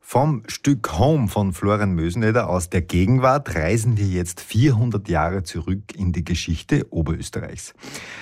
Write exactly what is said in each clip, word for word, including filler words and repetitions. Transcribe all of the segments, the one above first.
Vom Stück Home von Florian Möseneder aus der Gegenwart reisen wir jetzt vierhundert Jahre zurück in die Geschichte Oberösterreichs.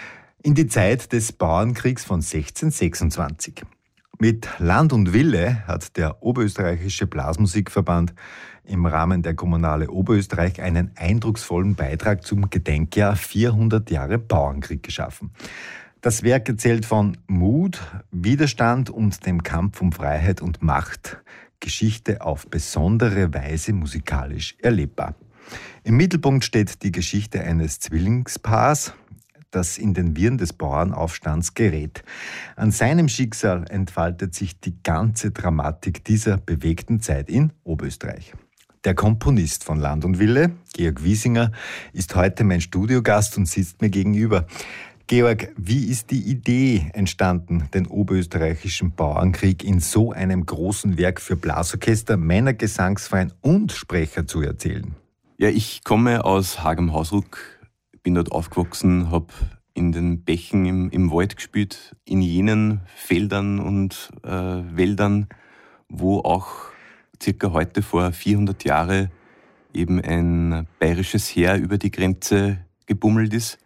In die Zeit des Bauernkriegs von sechzehnhundertsechsundzwanzig. Mit Land und Wille hat der Oberösterreichische Blasmusikverband im Rahmen der Kommunale Oberösterreich einen eindrucksvollen Beitrag zum Gedenkjahr vierhundert Jahre Bauernkrieg geschaffen. Das Werk erzählt von Mut, Widerstand und dem Kampf um Freiheit und Macht. Geschichte auf besondere Weise musikalisch erlebbar. Im Mittelpunkt steht die Geschichte eines Zwillingspaars, das in den Wirren des Bauernaufstands gerät. An seinem Schicksal entfaltet sich die ganze Dramatik dieser bewegten Zeit in Oberösterreich. Der Komponist von Land und Wille, Georg Wiesinger, ist heute mein Studiogast und sitzt mir gegenüber. Georg, wie ist die Idee entstanden, den Oberösterreichischen Bauernkrieg in so einem großen Werk für Blasorchester, Männergesangsverein und Sprecher zu erzählen? Ja, ich komme aus Hagam-Hausruck, bin dort aufgewachsen, habe in den Bächen im, im Wald gespielt, in jenen Feldern und äh, Wäldern, wo auch circa heute vor vierhundert Jahren eben ein bayerisches Heer über die Grenze gebummelt ist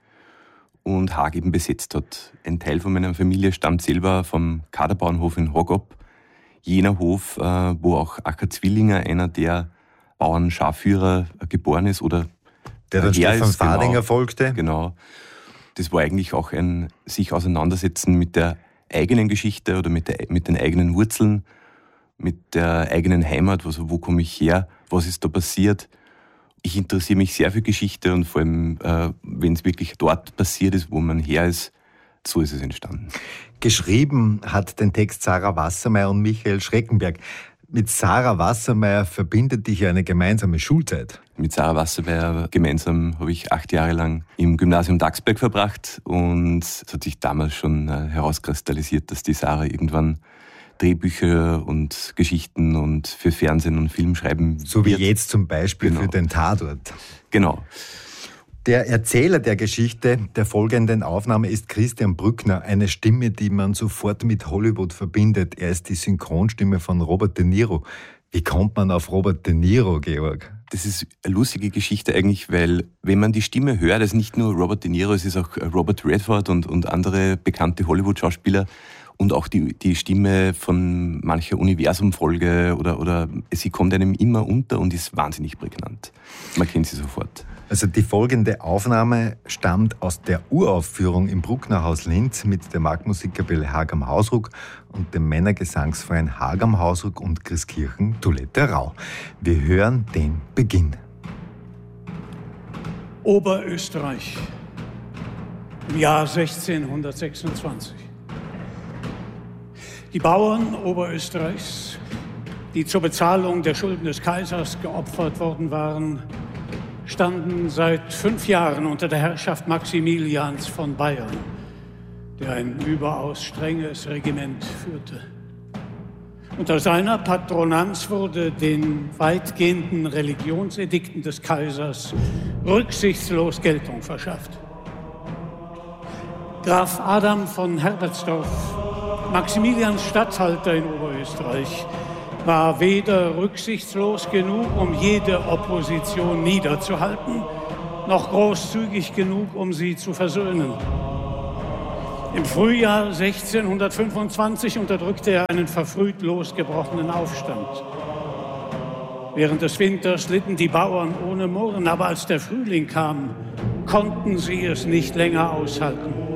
und Haag eben besetzt hat. Ein Teil von meiner Familie stammt selber vom Kaderbauernhof in Haag ab. Jener Hof, wo auch Acker Zwillinger, einer der Bauern-Schafführer, geboren ist oder der dann Stefan Fadinger genau, folgte. Genau. Das war eigentlich auch ein sich auseinandersetzen mit der eigenen Geschichte oder mit, der, mit den eigenen Wurzeln, mit der eigenen Heimat, also wo komme ich her, was ist da passiert. Ich interessiere mich sehr für Geschichte und vor allem, äh, wenn es wirklich dort passiert ist, wo man her ist, so ist es entstanden. Geschrieben hat den Text Sarah Wassermeier und Michael Schreckenberg. Mit Sarah Wassermeier verbindet dich eine gemeinsame Schulzeit. Mit Sarah Wassermeier gemeinsam habe ich acht Jahre lang im Gymnasium Daxberg verbracht und es hat sich damals schon äh, herauskristallisiert, dass die Sarah irgendwann Drehbücher und Geschichten und für Fernsehen und Film schreiben So wie wird. Jetzt zum Beispiel Genau. für den Tatort. Genau. Der Erzähler der Geschichte der folgenden Aufnahme ist Christian Brückner, eine Stimme, die man sofort mit Hollywood verbindet. Er ist die Synchronstimme von Robert De Niro. Wie kommt man auf Robert De Niro, Georg? Das ist eine lustige Geschichte eigentlich, weil wenn man die Stimme hört, das ist nicht nur Robert De Niro, es ist auch Robert Redford und, und andere bekannte Hollywood-Schauspieler und auch die, die Stimme von mancher Universum-Folge oder, oder sie kommt einem immer unter und ist wahnsinnig prägnant. Man kennt sie sofort. Also die folgende Aufnahme stammt aus der Uraufführung im Brucknerhaus Linz mit der Marktmusikkapelle Hagam-Hausruck und dem Männergesangsverein Hagam-Hausruck und Christkirchen Toilette Rau. Wir hören den Beginn. Oberösterreich im Jahr sechzehnhundertsechsundzwanzig. Die Bauern Oberösterreichs, die zur Bezahlung der Schulden des Kaisers geopfert worden waren, standen seit fünf Jahren unter der Herrschaft Maximilians von Bayern, der ein überaus strenges Regiment führte. Unter seiner Patronanz wurde den weitgehenden Religionsedikten des Kaisers rücksichtslos Geltung verschafft. Graf Adam von Herbertsdorf, Maximilians Statthalter in Oberösterreich, war weder rücksichtslos genug, um jede Opposition niederzuhalten, noch großzügig genug, um sie zu versöhnen. Im Frühjahr sechzehnhundertfünfundzwanzig unterdrückte er einen verfrüht losgebrochenen Aufstand. Während des Winters litten die Bauern ohne Murren, aber als der Frühling kam, konnten sie es nicht länger aushalten.